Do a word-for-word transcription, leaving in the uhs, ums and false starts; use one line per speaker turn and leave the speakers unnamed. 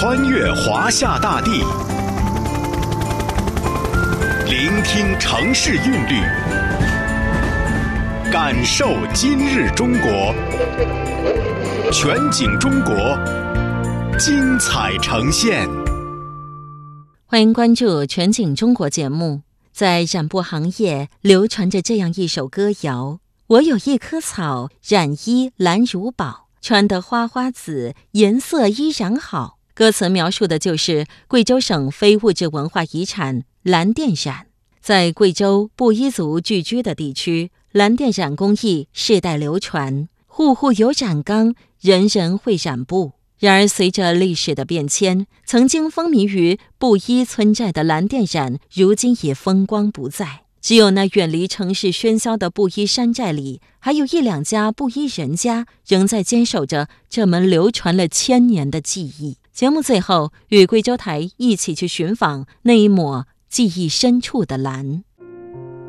穿越华夏大地，聆听城市韵律，感受今日中国。全景中国，精彩呈现。
欢迎关注全景中国节目。在染布行业流传着这样一首歌谣：我有一棵草，染衣蓝如宝，穿得花花紫，颜色依然好。歌词描述的就是贵州省非物质文化遗产蓝靛染。在贵州布依族聚居的地区，蓝靛染工艺世代流传，户户有染缸，人人会染布。然而随着历史的变迁，曾经风靡于布依村寨的蓝靛染如今已风光不再，只有那远离城市喧嚣的布依山寨里，还有一两家布依人家仍在坚守着这门流传了千年的技艺。节目最后，与贵州台一起去寻访那一抹记忆深处的蓝。